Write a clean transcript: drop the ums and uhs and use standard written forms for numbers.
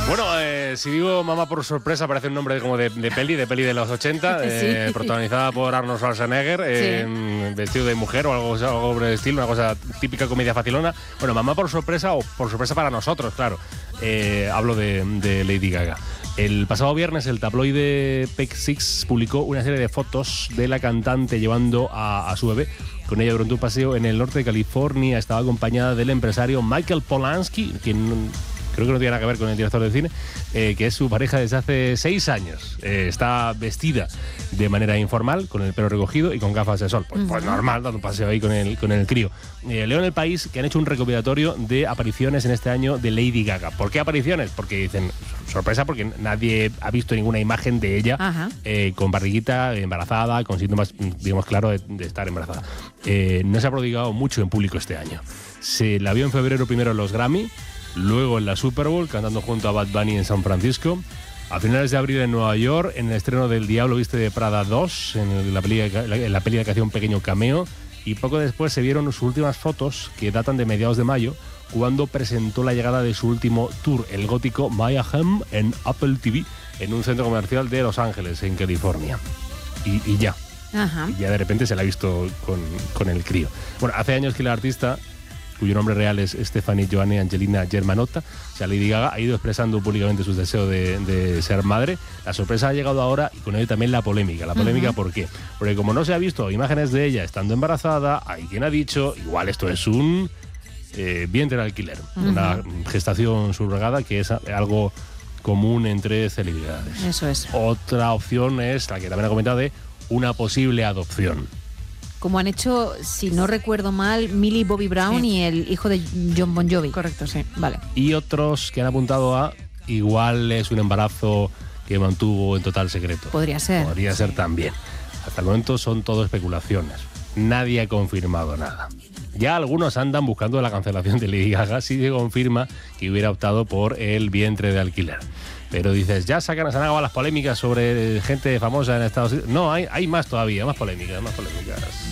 Bueno, si digo Mamá por sorpresa, parece un nombre como de peli de los 80, Sí. protagonizada por Arnold Schwarzenegger, vestido de mujer o algo por el estilo, una cosa típica comedia facilona. Bueno, Mamá por sorpresa o por sorpresa para nosotros, claro. Hablo de Lady Gaga. El pasado viernes el tabloide Pick6 publicó una serie de fotos de la cantante llevando a su bebé con ella durante un paseo en el norte de California. Estaba acompañada del empresario Michael Polanski, quien creo que no tiene nada que ver con el director de cine, que es su pareja desde hace 6 años. Está vestida de manera informal, con el pelo recogido y con gafas de sol. Pues normal, dando un paseo ahí con el crío. Leo en El País que han hecho un recopilatorio de apariciones en este año de Lady Gaga. ¿Por qué apariciones? Porque dicen, sorpresa, porque nadie ha visto ninguna imagen de ella con barriguita, embarazada, con síntomas, digamos, claro, de estar embarazada. No se ha prodigado mucho en público este año. Se la vio en febrero primero en los Grammy, luego en la Super Bowl, cantando junto a Bad Bunny en San Francisco. A finales de abril en Nueva York, en el estreno del Diablo Viste de Prada 2, en la peli que hacía un pequeño cameo. Y poco después se vieron sus últimas fotos, que datan de mediados de mayo, cuando presentó la llegada de su último tour, el gótico Mayhem, en Apple TV, en un centro comercial de Los Ángeles, en California. Y ya. Y ya de repente se la ha visto con el crío. Bueno, hace años que la artista, cuyo nombre real es Stephanie Joanne Angelina Germanotta, o sea, Lady Gaga, ha ido expresando públicamente sus deseos de ser madre. La sorpresa ha llegado ahora y con ello también la polémica. ¿La polémica por qué? Porque como no se ha visto imágenes de ella estando embarazada, hay quien ha dicho, igual esto es un vientre de alquiler, una gestación subrogada, que es algo común entre celebridades. Eso es. Otra opción es, la que también ha comentado, de una posible adopción. Como han hecho, si no recuerdo mal, Millie Bobby Brown y el hijo de John Bon Jovi. Correcto, sí. Vale. Y otros que han apuntado a igual es un embarazo que mantuvo en total secreto. Podría ser. Podría ser también. Hasta el momento son todo especulaciones. Nadie ha confirmado nada. Ya algunos andan buscando la cancelación de Lady Gaga si se confirma que hubiera optado por el vientre de alquiler. Pero dices, ya se han acabado las polémicas sobre gente famosa en Estados Unidos. No, hay más todavía, más polémicas.